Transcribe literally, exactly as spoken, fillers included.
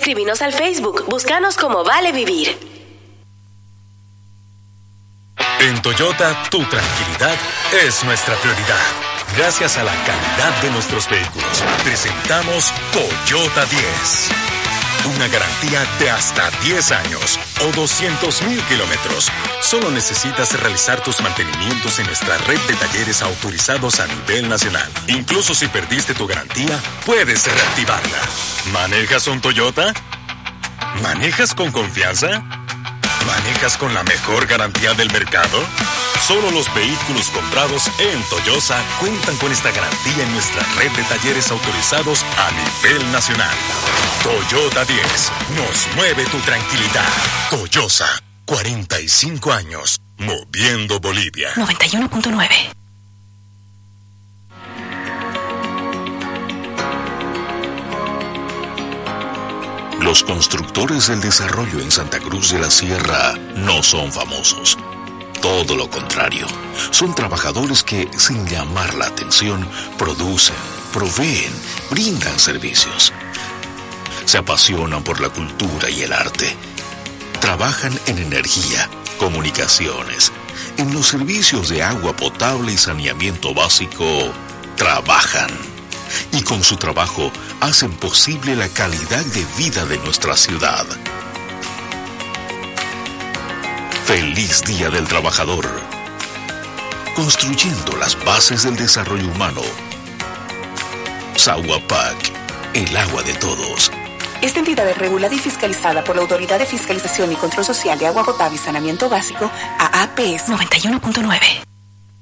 Escríbenos al Facebook, búscanos como Vale Vivir. En Toyota, tu tranquilidad es nuestra prioridad. Gracias a la calidad de nuestros vehículos, presentamos Toyota diez. Una garantía de hasta diez años o doscientos mil kilómetros. Solo necesitas realizar tus mantenimientos en nuestra red de talleres autorizados a nivel nacional. Incluso si perdiste tu garantía, puedes reactivarla. ¿Manejas un Toyota? ¿Manejas con confianza? ¿Manejas con la mejor garantía del mercado? Solo los vehículos comprados en Toyosa cuentan con esta garantía en nuestra red de talleres autorizados a nivel nacional. Toyota diez, nos mueve tu tranquilidad. Toyosa, cuarenta y cinco años, moviendo Bolivia. noventa y uno punto nueve. Los constructores del desarrollo en Santa Cruz de la Sierra no son famosos. Todo lo contrario, son trabajadores que, sin llamar la atención, producen, proveen, brindan servicios. Se apasionan por la cultura y el arte. Trabajan en energía, comunicaciones, en los servicios de agua potable y saneamiento básico. Trabajan. Y con su trabajo hacen posible la calidad de vida de nuestra ciudad. Feliz Día del Trabajador. Construyendo las bases del desarrollo humano. Sahuapac, el agua de todos. Esta entidad es regulada y fiscalizada por la Autoridad de Fiscalización y Control Social de Agua Potable y Saneamiento Básico, A A P S. noventa y uno punto nueve.